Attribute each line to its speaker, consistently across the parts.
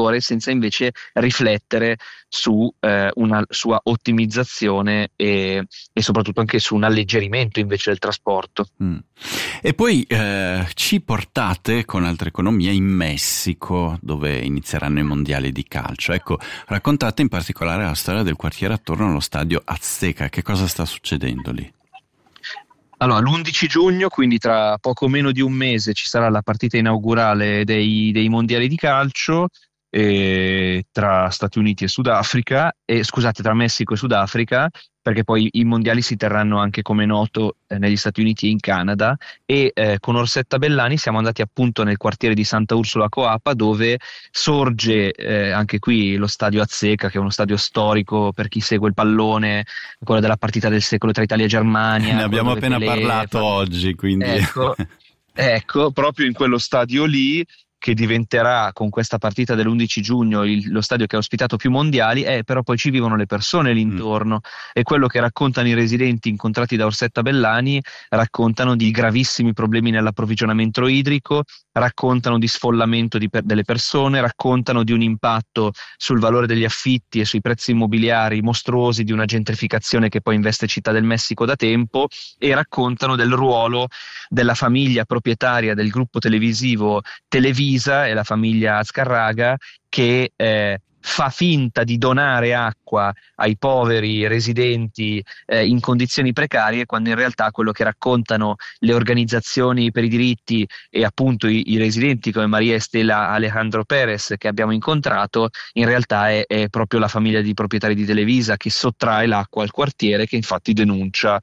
Speaker 1: settore senza invece riflettere su una sua ottimizzazione e soprattutto anche su un alleggerimento invece del trasporto.
Speaker 2: E poi ci portate con altre economie in Messico, dove inizieranno i mondiali di calcio. Ecco, raccontate in particolare la storia del quartiere attorno allo stadio Azteca. Che cosa sta succedendo lì?
Speaker 1: Allora, l'11 giugno, quindi tra poco meno di un mese, ci sarà la partita inaugurale dei mondiali di calcio tra Stati Uniti e Sudafrica, tra Messico e Sudafrica, perché poi i mondiali si terranno anche, come noto, negli Stati Uniti e in Canada, e con Orsetta Bellani siamo andati appunto nel quartiere di Santa Ursula Coapa, dove sorge anche qui lo stadio Azteca, che è uno stadio storico per chi segue il pallone, quello della partita del secolo tra Italia e Germania.
Speaker 2: Ne abbiamo appena parlato oggi, quindi
Speaker 1: ecco, proprio in quello stadio lì, che diventerà con questa partita dell'11 giugno lo stadio che ha ospitato più mondiali, però poi ci vivono le persone lì intorno, e quello che raccontano i residenti incontrati da Orsetta Bellani, raccontano di gravissimi problemi nell'approvvigionamento idrico, raccontano di sfollamento delle persone, raccontano di un impatto sul valore degli affitti e sui prezzi immobiliari mostruosi di una gentrificazione che poi investe Città del Messico da tempo, e raccontano del ruolo della famiglia proprietaria del gruppo televisivo Televisa e la famiglia Azcarraga, che fa finta di donare acqua ai poveri residenti in condizioni precarie, quando in realtà quello che raccontano le organizzazioni per i diritti e appunto i residenti come Maria Estela Alejandro Perez, che abbiamo incontrato, in realtà è proprio la famiglia di proprietari di Televisa che sottrae l'acqua al quartiere, che infatti denuncia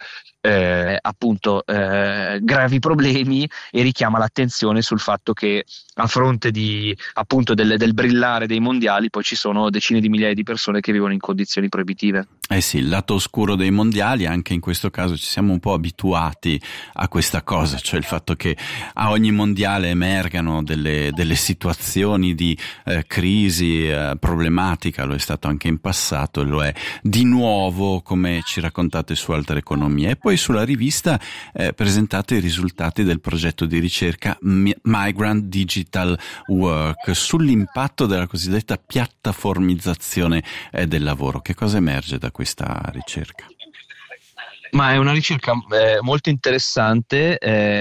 Speaker 1: gravi problemi e richiama l'attenzione sul fatto che a fronte del brillare dei mondiali poi ci sono decine di migliaia di persone che vivono in condizioni proibitive.
Speaker 2: Eh sì, il lato oscuro dei mondiali, anche in questo caso ci siamo un po' abituati a questa cosa, cioè il fatto che a ogni mondiale emergano delle situazioni di crisi problematica. Lo è stato anche in passato, lo è di nuovo, come ci raccontate su altre economie. E poi sulla rivista presentate i risultati del progetto di ricerca Migrant Digital Work sull'impatto della cosiddetta piattaformizzazione del lavoro. Che cosa emerge da questa ricerca?
Speaker 1: Ma è una ricerca molto interessante,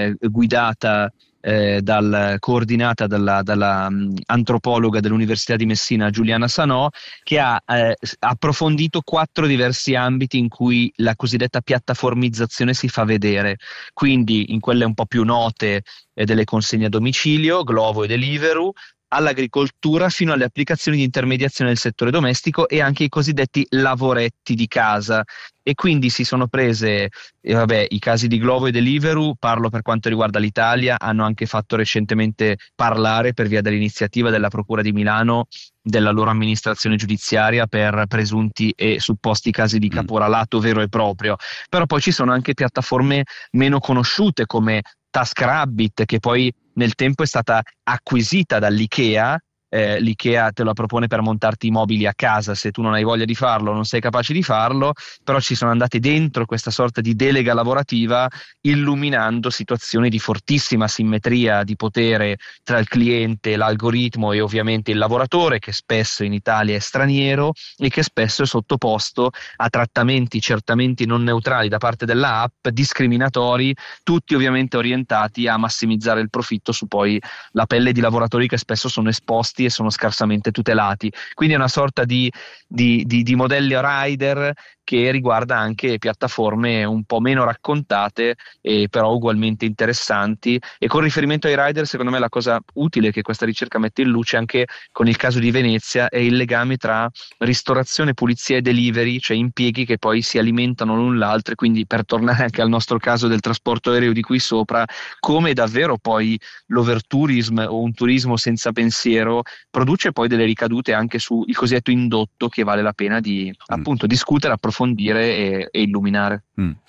Speaker 1: coordinata dalla antropologa dell'Università di Messina Giuliana Sanò, che ha approfondito 4 diversi ambiti in cui la cosiddetta piattaformizzazione si fa vedere, quindi in quelle un po' più note delle consegne a domicilio, Glovo e Deliveroo, all'agricoltura, fino alle applicazioni di intermediazione del settore domestico e anche i cosiddetti lavoretti di casa. E quindi si sono prese i casi di Glovo e Deliveroo, parlo per quanto riguarda l'Italia, hanno anche fatto recentemente parlare, per via dell'iniziativa della Procura di Milano, della loro amministrazione giudiziaria per presunti e supposti casi di caporalato vero e proprio. Però poi ci sono anche piattaforme meno conosciute come TaskRabbit, che poi nel tempo è stata acquisita dall'IKEA. L'IKEA te la propone per montarti i mobili a casa, se tu non hai voglia di farlo, non sei capace di farlo, però ci sono andati dentro questa sorta di delega lavorativa, illuminando situazioni di fortissima asimmetria di potere tra il cliente, l'algoritmo e ovviamente il lavoratore, che spesso in Italia è straniero e che spesso è sottoposto a trattamenti certamente non neutrali da parte della app, discriminatori, tutti ovviamente orientati a massimizzare il profitto su poi la pelle di lavoratori che spesso sono esposti e sono scarsamente tutelati. Quindi è una sorta di modello rider che riguarda anche piattaforme un po' meno raccontate, però ugualmente interessanti. E con riferimento ai rider, secondo me la cosa utile che questa ricerca mette in luce, anche con il caso di Venezia, è il legame tra ristorazione, pulizia e delivery, cioè impieghi che poi si alimentano l'un l'altro. E quindi, per tornare anche al nostro caso del trasporto aereo di qui sopra, come davvero poi l'overtourism o un turismo senza pensiero produce poi delle ricadute anche sul cosiddetto indotto, che vale la pena di appunto discutere, approfondire e illuminare.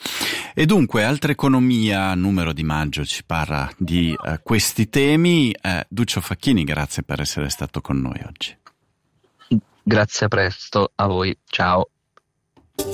Speaker 2: E dunque, Altra Economia numero di maggio ci parla di questi temi. Duccio Facchini, grazie per essere stato con noi oggi.
Speaker 1: Grazie, a presto a voi, ciao.